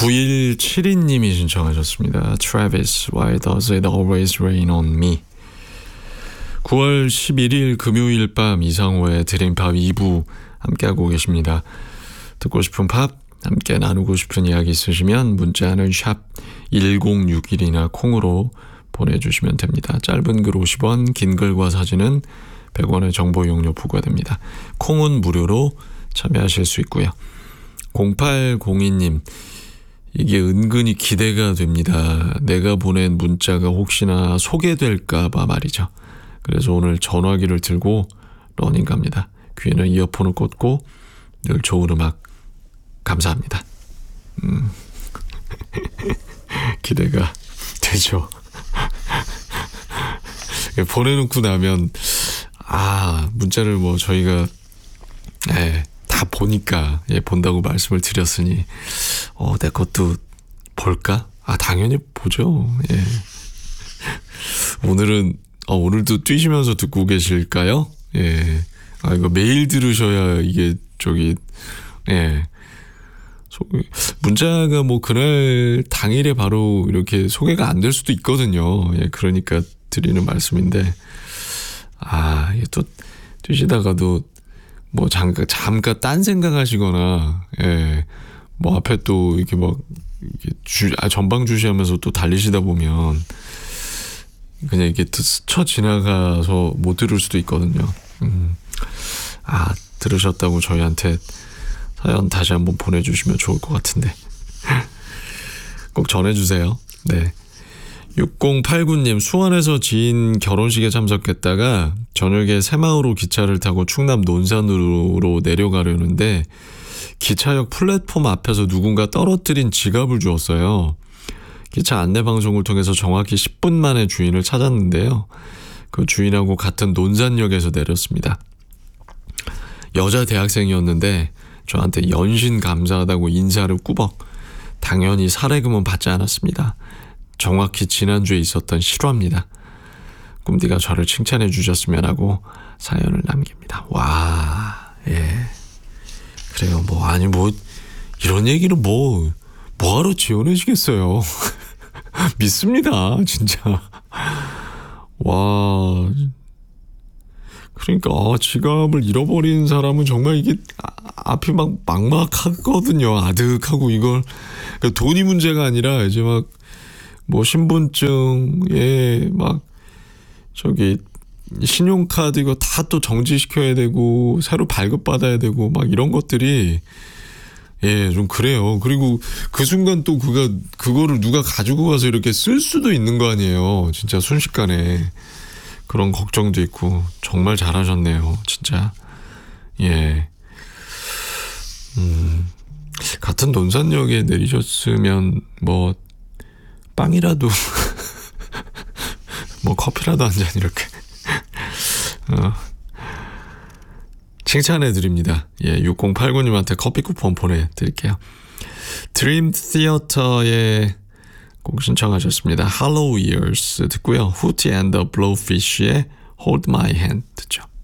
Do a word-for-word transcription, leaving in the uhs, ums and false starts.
구일칠이 님이 신청하셨습니다. Travis, Why Does It Always Rain On Me. 구월 십일일 금요일 밤 이상호의 드림팝 이 부 함께하고 계십니다. 듣고 싶은 팝, 함께 나누고 싶은 이야기 있으시면 문자는 샵 일공육일이나 콩으로 보내주시면 됩니다. 짧은 글 오십 원, 긴 글과 사진은 백 원의 정보 이용료 부과됩니다. 콩은 무료로 참여하실 수 있고요. 공팔공이 님, 이게 은근히 기대가 됩니다. 내가 보낸 문자가 혹시나 소개될까 봐 말이죠. 그래서 오늘 전화기를 들고 러닝 갑니다. 귀에는 이어폰을 꽂고 늘 좋은 음악 감사합니다. 음. 기대가 되죠. 보내놓고 나면 아 문자를 뭐 저희가 예, 다 보니까 예, 본다고 말씀을 드렸으니 어, 내 것도 볼까? 아 당연히 보죠. 예. 오늘은 어, 오늘도 뛰시면서 듣고 계실까요? 예. 아 이거 매일 들으셔야 이게 저기 예. 문자가 뭐 그날 당일에 바로 이렇게 소개가 안 될 수도 있거든요. 예, 그러니까 드리는 말씀인데 아 이게 또 뛰시다가도 뭐 잠깐 잠깐 딴 생각하시거나 예, 뭐 앞에 또 이렇게 막 이렇게 주, 아, 전방 주시하면서 또 달리시다 보면 그냥 이렇게 스쳐 지나가서 못 들을 수도 있거든요. 음, 아 들으셨다고 저희한테 사연 다시 한번 보내주시면 좋을 것 같은데 꼭 전해주세요. 네. 육공팔구 님, 수원에서 지인 결혼식에 참석했다가 저녁에 새마을호 기차를 타고 충남 논산으로 내려가려는데 기차역 플랫폼 앞에서 누군가 떨어뜨린 지갑을 주었어요. 기차 안내방송을 통해서 정확히 십 분 만에 주인을 찾았는데요. 그 주인하고 같은 논산역에서 내렸습니다. 여자 대학생이었는데 저한테 연신 감사하다고 인사를 꾸벅. 당연히 사례금은 받지 않았습니다. 정확히 지난주에 있었던 실화입니다. 꿈디가 저를 칭찬해 주셨으면 하고 사연을 남깁니다. 와, 예. 그래요. 뭐 아니 뭐 이런 얘기를 뭐 뭐하러 지원해 주겠어요. 믿습니다. 진짜. 와. 그러니까 아, 지갑을 잃어버린 사람은 정말 이게 아, 앞이 막 막막하거든요. 아득하고 이걸 그러니까 돈이 문제가 아니라 이제 막 뭐 신분증에 막 저기 신용카드 이거 다 또 정지시켜야 되고 새로 발급받아야 되고 막 이런 것들이 예, 좀 그래요. 그리고 그 순간 또 그가 그거를 누가 가지고 가서 이렇게 쓸 수도 있는 거 아니에요. 진짜 순식간에. 그런 걱정도 있고 정말 잘하셨네요. 진짜. 예. 음, 같은 논산역에 내리셨으면 뭐 빵이라도 뭐 커피라도 한 잔 이렇게 어, 칭찬해 드립니다. 예, 육공팔구 님한테 커피 쿠폰 보내드릴게요. 드림 티어터의 곡 신청하셨습니다. Hello Years 듣고요. 후티 앤 더 블로우피쉬의 Hold My Hand 듣죠.